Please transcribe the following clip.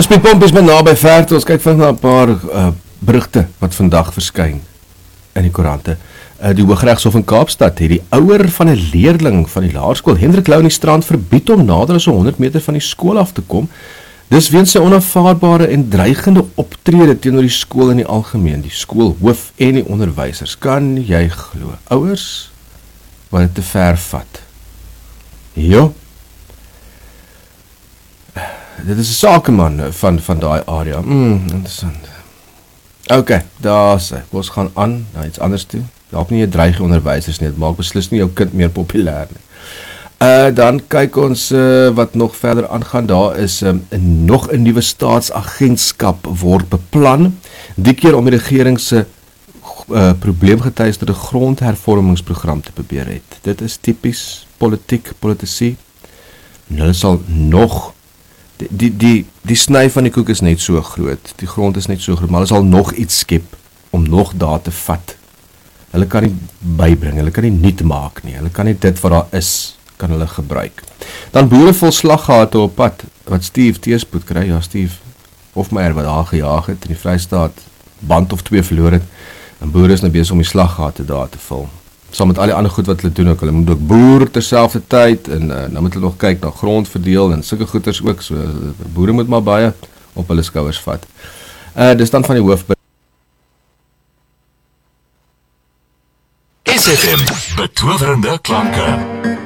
Piet Pomp is met naby verte, ons kyk vandag na 'n paar berigte wat vandag verskyn in die koerante. Die Hooggeregshof in Kaapstad het die ouer van 'n leerling van die laerskool Hendrik Lou in die Strand verbied om nader as 100 meter van die skool af te kom. Dis weens sy onaanvaarbare en dreigende optrede teenoor die skool in die algemeen, die skoolhoof en die onderwysers. Kan jy glo? Ouers wat dit te ver vat. Ja. Dit is 'n sakeman van daai area. Interessant. OK, daar sê, ons gaan aan na iets anders toe. Dalk nie 'n dreigende onderwysers nie, dit maak beslis nie jou kind meer populêr nie. Dan kyk ons wat nog verder aangaan. Daar is nog 'n nuwe staatsagentskap word beplan, die keer om die regering se probleemgetuisterde grondhervormingsprogram te probeer het. Dit is tipies politici. Hulle sal nog die sny van die koek is net so groot. Die grond is net so groot, maar hulle sal nog iets skep om nog daar te vat. Hulle kan nie bybring, hulle kan nie nuut maak nie. Hulle kan nie dit wat daar is kan hulle gebruik. Dan boere vol slaggate op pad wat Steve teespoed kry. Ja, Steve Hofmeyer wat daar gejaag het in die Vrystaat, band of 2 verloor het. En boere is nou besig om die slaggate daar te vul. Saam met al die ander goed wat hulle doen ook. Hulle moet ook boer terselfdertyd en nou moet hulle nog kyk na grond verdeel en sulke goeders ook. So boere moet maar baie op hulle skouers vat. Dis dan van die hoof. SFM, betowerende klanke.